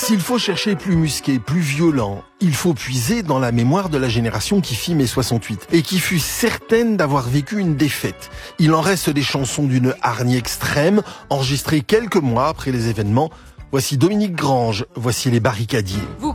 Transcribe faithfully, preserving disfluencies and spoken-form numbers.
S'il faut chercher plus musqué, plus violent, il faut puiser dans la mémoire de la génération qui fit mai soixante-huit et qui fut certaine d'avoir vécu une défaite. Il en reste des chansons d'une hargne extrême, enregistrées quelques mois après les événements. Voici Dominique Grange, voici les barricadiers. Vous